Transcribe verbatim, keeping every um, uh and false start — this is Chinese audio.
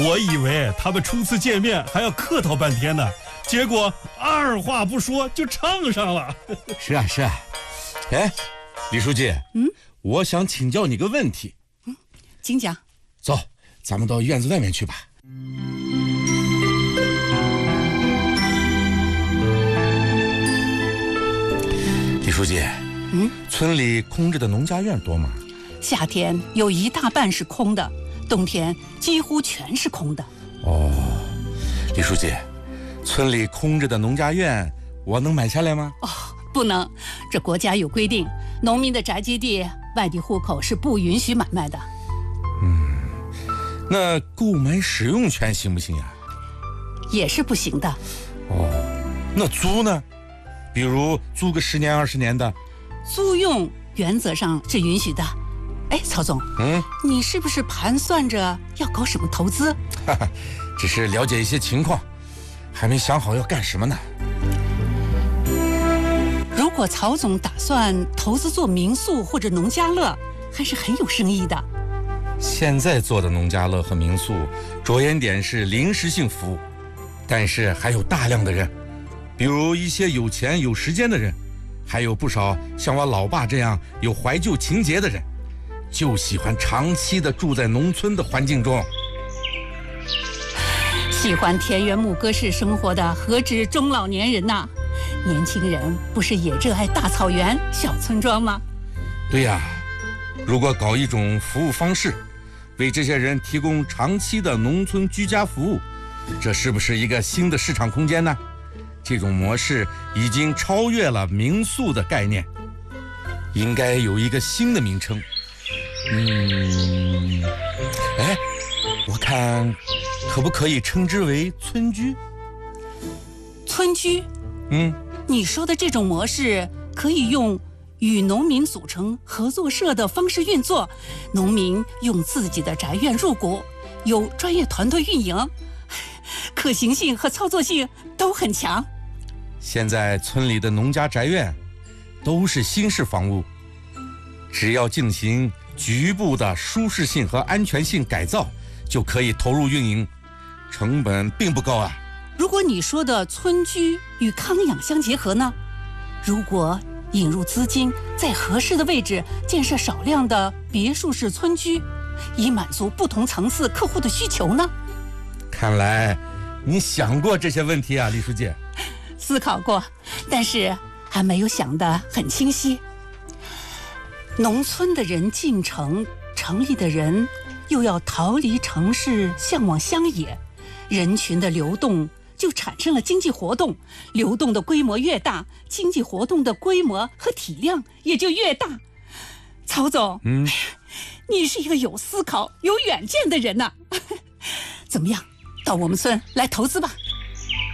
我以为他们初次见面还要客套半天呢，结果二话不说就唱上了。 是啊是啊。哎，李书记， 嗯， 我想请教你个问题。 嗯，请讲。 走，咱们到院子外面去吧。李书记， 嗯， 村里空着的农家院多吗？ 夏天有一大半是空的，冬天几乎全是空的。 哦，李书记，村里空着的农家院，我能买下来吗？ 哦，不能，这国家有规定，农民的宅基地外地户口是不允许买卖的。 嗯，那购买使用权行不行呀？ 也是不行的。 哦，那租呢？比如租个十年二十年的？ 租用原则上是允许的。哎，曹总， 嗯， 你是不是盘算着要搞什么投资？ 哈哈，只是了解一些情况，还没想好要干什么呢。 如果曹总打算投资做民宿或者农家乐，还是很有生意的。 现在做的农家乐和民宿着眼点是临时性服务，但是还有大量的人，比如一些有钱有时间的人，还有不少像我老爸这样有怀旧情节的人，就喜欢长期的住在农村的环境中。 喜欢田园牧歌式生活的何止中老年人呐，年轻人不是也热爱大草原、小村庄吗？ 对呀，如果搞一种服务方式，为这些人提供长期的农村居家服务，这是不是一个新的市场空间呢？这种模式已经超越了民宿的概念，应该有一个新的名称。嗯，哎，我看可不可以称之为村居？ 村居？ 嗯， 你说的这种模式可以用与农民组成合作社的方式运作，农民用自己的宅院入股，有专业团队运营，可行性和操作性都很强。 现在村里的农家宅院都是新式房屋，只要进行局部的舒适性和安全性改造，就可以投入运营，成本并不高啊。 如果你说的村居与康养相结合呢？如果引入资金，在合适的位置建设少量的别墅式村居，以满足不同层次客户的需求呢？ 看来你想过这些问题啊，李书记。 思考过，但是还没有想得很清晰。农村的人进城，城里的人又要逃离城市，向往乡野，人群的流动就产生了经济活动，流动的规模越大，经济活动的规模和体量也就越大。曹总， 嗯， 你是一个有思考、有远见的人呐、啊。怎么样，到我们村来投资吧？